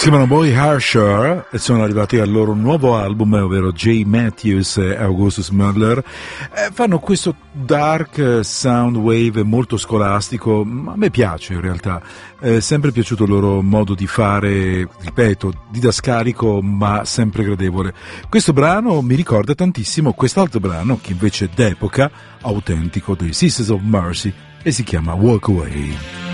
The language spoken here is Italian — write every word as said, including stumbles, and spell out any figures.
chiamano Boy Harsher e sono arrivati al loro nuovo album, ovvero Jay Matthews e Augustus Mudler. Eh, fanno questo dark sound wave molto scolastico, ma a me piace in realtà. È sempre piaciuto il loro modo di fare, ripeto, didascalico ma sempre gradevole. Questo brano mi ricorda tantissimo quest'altro brano che invece è d'epoca, autentico, dei Sisters of Mercy, e si chiama Walk Away.